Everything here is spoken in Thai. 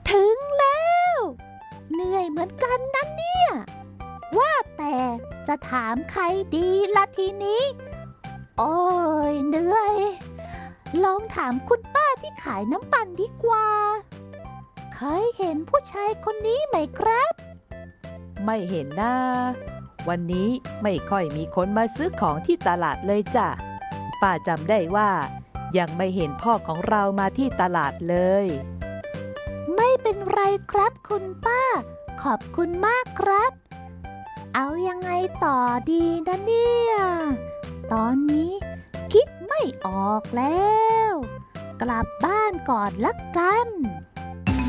ถึงแล้วเหนื่อยเหมือนกันนะเนี่ยว่าแต่จะถามใครดีล่ะทีนี้โอ้ยเหนื่อยลองถามคุณป้าที่ขายน้ำปั่นดีกว่าเคยเห็นผู้ชายคนนี้ไหมครับไม่เห็นนะวันนี้ไม่ค่อยมีคนมาซื้อของที่ตลาดเลยจ้ะป้าจำได้ว่ายังไม่เห็นพ่อของเรามาที่ตลาดเลยไม่เป็นไรครับคุณป้าขอบคุณมากครับเอายังไงต่อดีนะเนี่ยตอนนี้คิดไม่ออกแล้วกลับบ้านก่อนละกัน